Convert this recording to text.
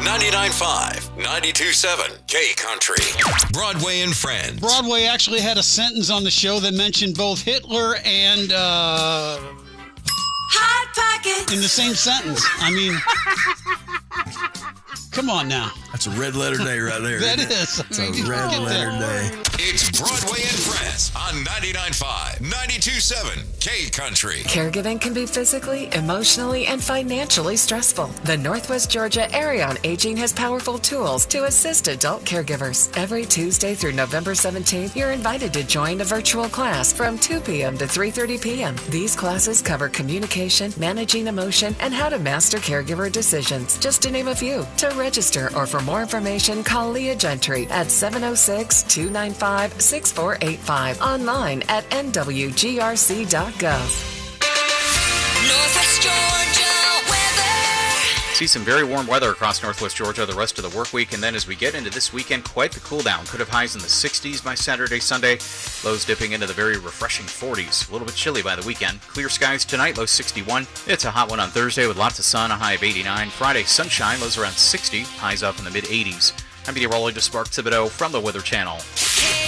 99.5, 92.7 K Country. Broadway and Friends. Broadway actually had a sentence on the show that mentioned both Hitler and Hot Pockets in the same sentence. I mean, come on now. That's a red letter day right there. That is. It's a red letter day. It's Broadway and Friends on 99.5, 92.7 K Country. Caregiving can be physically, emotionally, and financially stressful. The Northwest Georgia Area on Aging has powerful tools to assist adult caregivers. Every Tuesday through November 17th, you're invited to join a virtual class from 2 p.m. to 3:30 p.m. These classes cover communication, managing emotion, and how to master caregiver decisions, just to name a few. To register or for more information, call Leah Gentry at 706-295-6485. Online at nwgrc.gov. Northwest Georgia weather. See some very warm weather across Northwest Georgia the rest of the work week, and then as we get into this weekend, quite the cool down. Could have highs in the 60s by Saturday, Sunday. Lows dipping into the very refreshing 40s. A little bit chilly by the weekend. Clear skies tonight, low 61. It's a hot one on Thursday with lots of sun, a high of 89. Friday, sunshine, lows around 60, highs up in the mid-80s. I'm meteorologist Mark Thibodeau from the Weather Channel.